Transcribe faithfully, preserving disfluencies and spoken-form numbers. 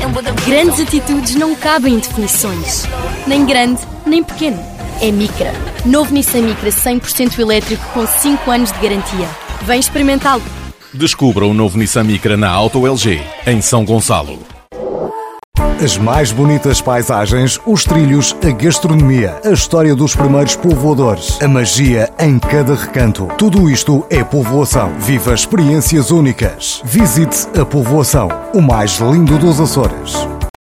Grandes atitudes não cabem em definições. Nem grande, nem pequeno. É Micra. Novo Nissan Micra cem por cento elétrico com cinco anos de garantia. Vem experimentá-lo. Descubra o novo Nissan Micra na Auto L G, em São Gonçalo. As mais bonitas paisagens, os trilhos, a gastronomia, a história dos primeiros povoadores, a magia em cada recanto. Tudo isto é povoação. Viva experiências únicas. Visite a povoação, o mais lindo dos Açores.